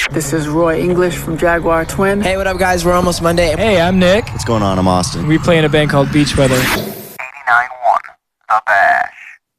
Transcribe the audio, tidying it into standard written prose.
This is Roy English from Jaguar Twin. Hey, what up, guys? We're almost Monday. Hey, I'm Nick. What's going on? I'm Austin. We play in a band called Beach Weather. 89.1 The Bag.